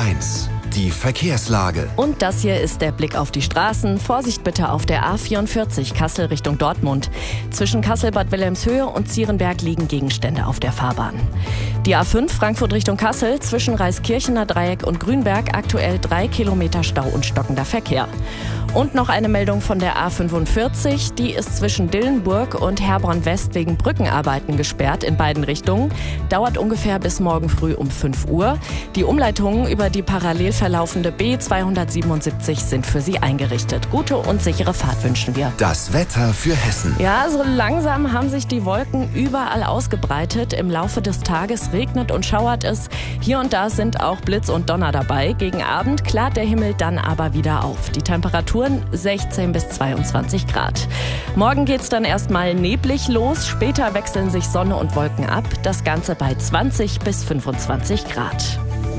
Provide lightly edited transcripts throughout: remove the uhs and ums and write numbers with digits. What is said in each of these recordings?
HR1, die Verkehrslage. Und das hier ist der Blick auf die Straßen. Vorsicht bitte auf der A44 Kassel Richtung Dortmund. Zwischen Kassel-Bad Wilhelmshöhe und Zierenberg liegen Gegenstände auf der Fahrbahn. Die A5 Frankfurt Richtung Kassel zwischen Reiskirchener Dreieck und Grünberg aktuell 3 Kilometer Stau und stockender Verkehr. Und noch eine Meldung von der A45. Die ist zwischen Dillenburg und Herborn West wegen Brückenarbeiten gesperrt in beiden Richtungen. Dauert ungefähr bis morgen früh um 5 Uhr. Die Umleitungen über die parallel verlaufende B277 sind für Sie eingerichtet. Gute und sichere Fahrt wünschen wir. Das Wetter für Hessen. Ja, so langsam haben sich die Wolken überall ausgebreitet. Im Laufe des Tages regnet und schauert es. Hier und da sind auch Blitz und Donner dabei. Gegen Abend klart der Himmel dann aber wieder auf. Die Temperaturen 16 bis 22 Grad. Morgen geht's dann erstmal neblig los. Später wechseln sich Sonne und Wolken ab. Das Ganze bei 20 bis 25 Grad.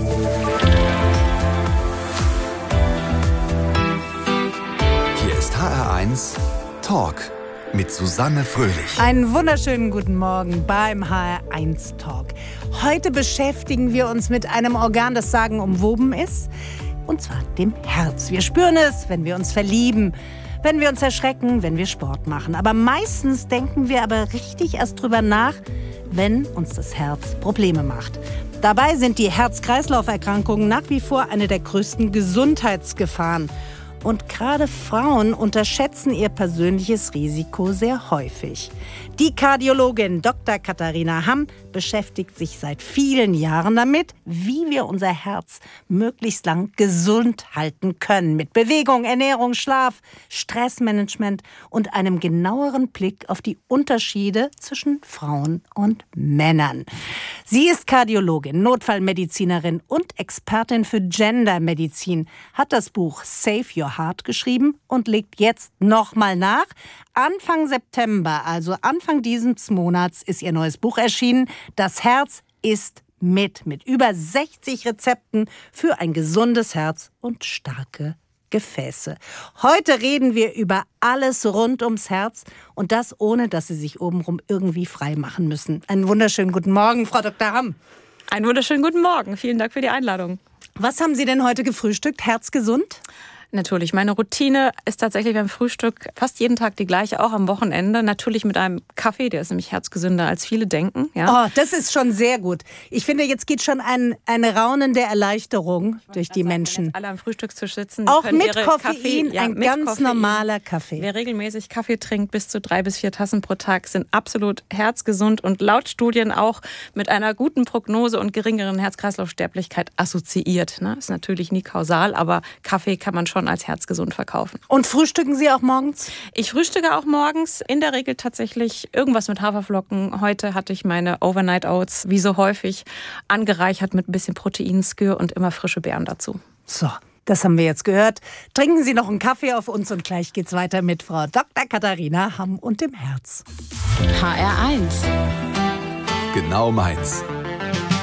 Hier ist HR1 Talk mit Susanne Fröhlich. Einen wunderschönen guten Morgen beim HR1 Talk. Heute beschäftigen wir uns mit einem Organ, das sagenumwoben ist. Und zwar dem Herz. Wir spüren es, wenn wir uns verlieben, wenn wir uns erschrecken, wenn wir Sport machen. Aber meistens denken wir aber richtig erst drüber nach, wenn uns das Herz Probleme macht. Dabei sind die Herz-Kreislauf-Erkrankungen nach wie vor eine der größten Gesundheitsgefahren. Und gerade Frauen unterschätzen ihr persönliches Risiko sehr häufig. Die Kardiologin Dr. Katharina Hamm beschäftigt sich seit vielen Jahren damit, wie wir unser Herz möglichst lang gesund halten können. Mit Bewegung, Ernährung, Schlaf, Stressmanagement und einem genaueren Blick auf die Unterschiede zwischen Frauen und Männern. Sie ist Kardiologin, Notfallmedizinerin und Expertin für Gendermedizin, hat das Buch Save Your Heart geschrieben und legt jetzt nochmal nach. Anfang September, also Anfang dieses Monats, ist ihr neues Buch erschienen. Das Herz ist mit über 60 Rezepten für ein gesundes Herz und starke Gefäße. Heute reden wir über alles rund ums Herz und das ohne, dass Sie sich obenrum irgendwie frei machen müssen. Einen wunderschönen guten Morgen, Frau Dr. Hamm. Einen wunderschönen guten Morgen. Vielen Dank für die Einladung. Was haben Sie denn heute gefrühstückt? Herzgesund? Natürlich, meine Routine ist tatsächlich beim Frühstück fast jeden Tag die gleiche, auch am Wochenende. Natürlich mit einem Kaffee, der ist nämlich herzgesünder, als viele denken. Ja. Oh, das ist schon sehr gut. Ich finde, jetzt geht schon eine raunende Erleichterung durch die Menschen. Wenn jetzt alle am Frühstückstisch sitzen, auch mit Koffein, ein ganz Koffein. Normaler Kaffee. Wer regelmäßig Kaffee trinkt, bis zu 3 bis 4 Tassen pro Tag, sind absolut herzgesund und laut Studien auch mit einer guten Prognose und geringeren Herz-Kreislauf-Sterblichkeit assoziiert. Ist natürlich nie kausal, aber Kaffee kann man schon als herzgesund verkaufen. Und frühstücken Sie auch morgens? Ich frühstücke auch morgens, in der Regel tatsächlich irgendwas mit Haferflocken. Heute hatte ich meine Overnight Oats, wie so häufig, angereichert mit ein bisschen Protein, Skür und immer frische Beeren dazu. So, das haben wir jetzt gehört. Trinken Sie noch einen Kaffee auf uns und gleich geht's weiter mit Frau Dr. Katharina Hamm und dem Herz. HR1. Genau meins.